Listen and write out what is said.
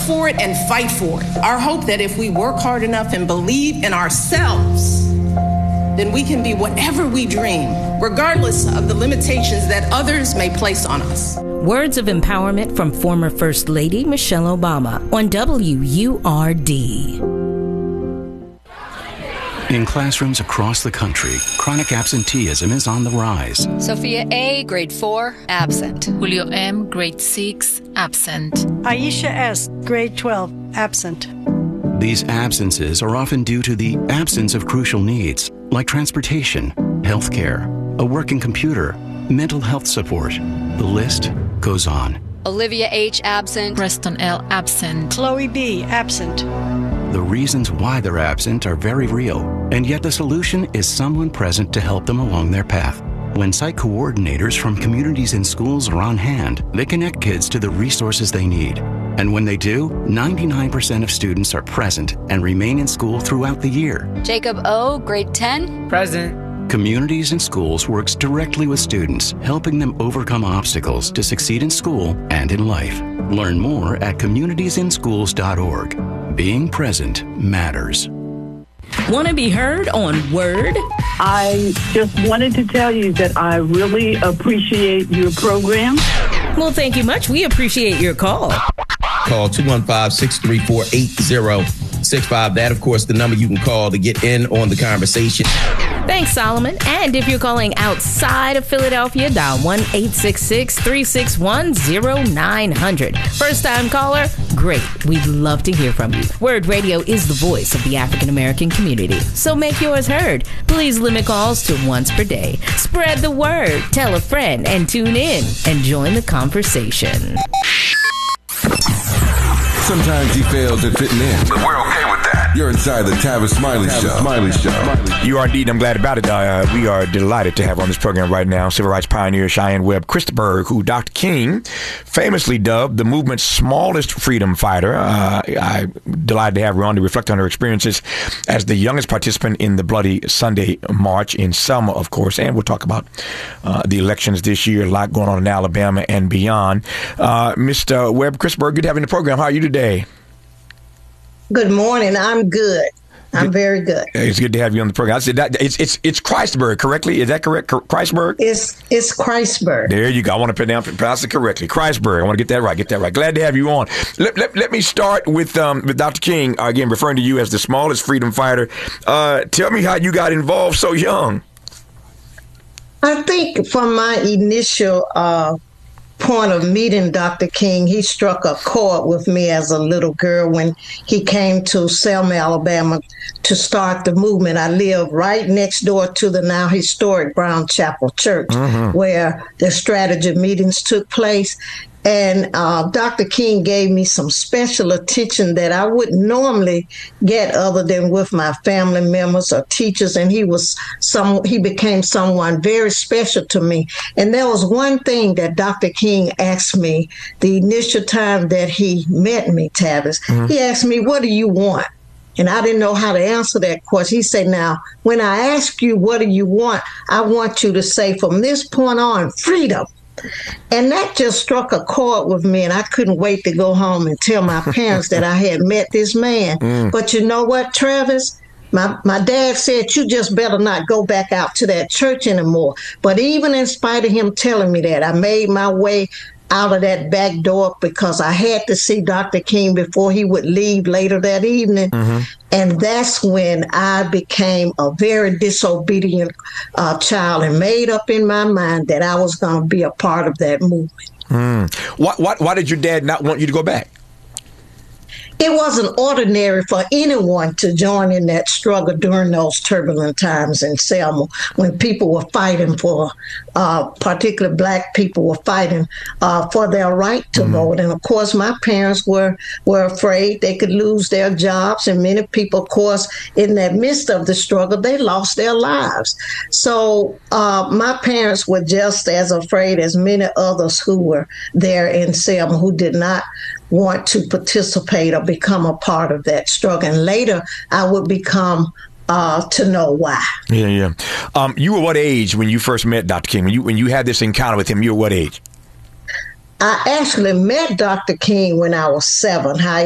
for it and fight for it. Our hope that if we work hard enough and believe in ourselves, then we can be whatever we dream, regardless of the limitations that others may place on us. Words of empowerment from former First Lady Michelle Obama on WURD. In classrooms across the country, chronic absenteeism is on the rise. Sophia A., grade 4, absent. Julio M., grade 6, absent. Aisha S., grade 12, absent. These absences are often due to the absence of crucial needs, like transportation, healthcare, a working computer, mental health support. The list goes on. Olivia H., absent. Preston L., absent. Chloe B., absent. The reasons why they're absent are very real, and yet the solution is someone present to help them along their path. When site coordinators from communities and schools are on hand, they connect kids to the resources they need. And when they do, 99% of students are present and remain in school throughout the year. Jacob O., grade 10, present. Communities and Schools works directly with students, helping them overcome obstacles to succeed in school and in life. Learn more at communitiesinschools.org. Being present matters. Want to be heard on Word? I just wanted to tell you that I really appreciate your program. Well, thank you much. We appreciate your call. Call 215-634-8065. That, of course, the number you can call to get in on the conversation. Thanks, Solomon. And if you're calling outside of Philadelphia, dial 1-866-361-0900. First-time caller? Great. We'd love to hear from you. Word Radio is the voice of the African-American community. So make yours heard. Please limit calls to once per day. Spread the word. Tell a friend and tune in and join the conversation. Sometimes he fails at fitting in, but we're okay with that. You're inside the Tavis Smiley Show. You are indeed. I'm glad about it. We are delighted to have on this program right now civil rights pioneer Cheyenne Webb Christopher, who Dr. King famously dubbed the movement's smallest freedom fighter. I'm delighted to have her on to reflect on her experiences as the youngest participant in the Bloody Sunday March in Selma, of course. And we'll talk about the elections this year, a lot going on in Alabama and beyond. Mr. Webb Christopher, good to have you in the program. How are you today? Good morning. I'm good. I'm very good. It's good to have you on the program. I said that it's Christburg, correctly? Is that correct? Christburg? It's Christburg. There you go. I want to pronounce it correctly. Christburg. I want to get that right. Glad to have you on. Let me start with Dr. King, again, referring to you as the smallest freedom fighter. Tell me how you got involved so young. I think from my initial point of meeting Dr. King, he struck a chord with me as a little girl when he came to Selma, Alabama to start the movement. I lived right next door to the now historic Brown Chapel Church, where the strategy meetings took place. And Dr. King gave me some special attention that I wouldn't normally get other than with my family members or teachers. And he became someone very special to me. And there was one thing that Dr. King asked me the initial time that he met me, Tavis. He asked me, "What do you want?" And I didn't know how to answer that question. He said, "Now, when I ask you, what do you want? I want you to say from this point on, freedom." And that just struck a chord with me, and I couldn't wait to go home and tell my parents that I had met this man. But you know what, Travis? My dad said, "You just better not go back out to that church anymore." But even in spite of him telling me that, I made my way out of that back door because I had to see Dr. King before he would leave later that evening. And that's when I became a very disobedient child and made up in my mind that I was going to be a part of that movement. Why did your dad not want you to go back? It wasn't ordinary for anyone to join in that struggle during those turbulent times in Selma when people were fighting for, particularly Black people were fighting for their right to vote. And of course, my parents were afraid they could lose their jobs. And many people, of course, in the midst of the struggle, they lost their lives. So my parents were just as afraid as many others who were there in Selma who did not want to participate or become a part of that struggle. And later, I would become to know why. Yeah. You were what age when you first met Dr. King? When you had this encounter with him, you were what age? I actually met Dr. King when I was 7.